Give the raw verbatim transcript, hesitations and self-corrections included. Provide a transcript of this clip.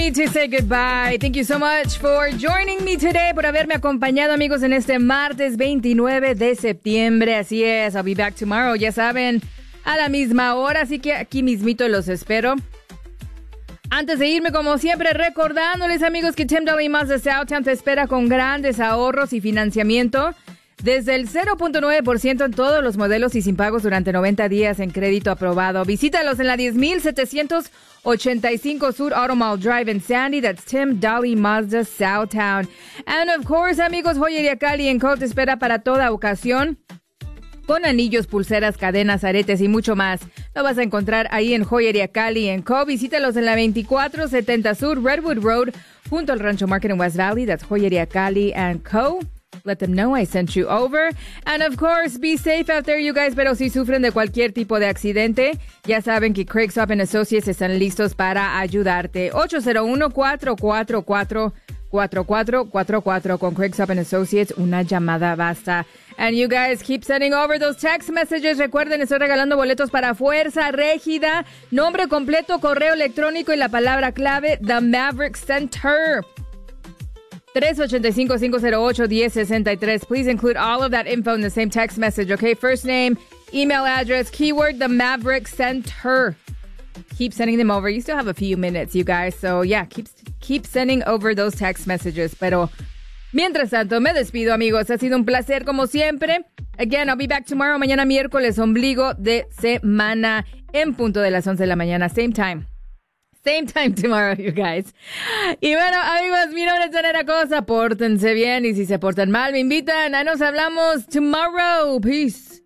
To say goodbye. Thank you so much for joining me today, por haberme acompañado, amigos, en este martes veintinueve de septiembre. Así es, I'll be back tomorrow, ya saben, a la misma hora, así que aquí mismito los espero. Antes de irme, como siempre, recordándoles, amigos, que Tim Daly Mazda Southtown te espera con grandes ahorros y financiamiento desde el cero punto nueve por ciento en todos los modelos y sin pagos durante noventa días en crédito aprobado. Visítalos en la diez mil setecientos ochenta y cinco Sur Automall Drive en Sandy. That's Tim Daly Mazda Southtown. And of course, amigos, Joyería Cali en Co te espera para toda ocasión, con anillos, pulseras, cadenas, aretes y mucho más. Lo vas a encontrar ahí en Joyería Cali en Co. Visítalos en la veinticuatro setenta Sur Redwood Road, junto al Rancho Market en West Valley. That's Joyería Cali and Co. Let them know I sent you over. And of course, be safe out there, you guys. Pero si sufren de cualquier tipo de accidente, ya saben que Craig Sopp and Associates están listos para ayudarte. ocho cero uno, cuatro cuatro cuatro, cuatro cuatro cuatro cuatro. Con Craig Sopp and Associates, una llamada basta. And you guys keep sending over those text messages. Recuerden, estoy regalando boletos para Fuerza Régida. Nombre completo, correo electrónico y la palabra clave, The Maverick Center. tres ocho cinco, cinco cero ocho, uno cero seis tres. Please include all of that info in the same text message, okay? First name, email address, keyword, the Maverick Center. Keep sending them over. You still have a few minutes, you guys. So, yeah, keep, keep sending over those text messages. Pero, mientras tanto, me despido, amigos. Ha sido un placer, como siempre. Again, I'll be back tomorrow, mañana miércoles, ombligo de semana, en punto de las once de la mañana, same time. Same time tomorrow, you guys. Y bueno, amigos, mi nombre es Janera Cosa. Pórtense bien y si se portan mal, me invitan. Ahí nos hablamos tomorrow. Peace.